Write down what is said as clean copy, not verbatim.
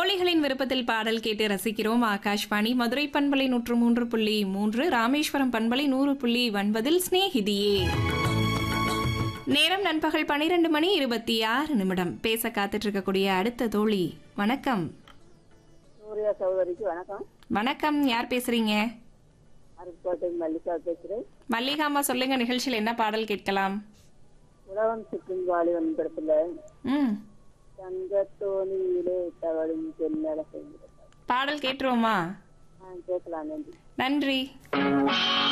தோழிகளின் விருப்பத்தில் பாடல் கேட்டு ரசிக்கிறோம். ஆகாஷ்வாணி மதுரை பண்பலை 103.3, ராமேஸ்வரம் பண்பலை 100.9 ஸ்நேகிதியே. நேரம் நண்பகல் 12:26. பேச காத்துட்டு இருக்கக்கூடிய அடுத்த தோழி. வணக்கம். சூர்யா சகோதரிக்கு வணக்கம். வணக்கம், யார் பேசுறீங்க? அருப்புக்கோட்டை மல்லிகா பேசுறேன். மல்லிகாமா, சொல்லுங்க, நிகழ்ச்சியில் என்ன பாடல் கேட்கலாம்? உலகம் சுற்றும் வாலிபன் படத்துல தங்கத்தோணியிலே தவழும் பெண்ணழ பாடல் கேட்டுருவோமா? கேட்கலாம். நன்றி.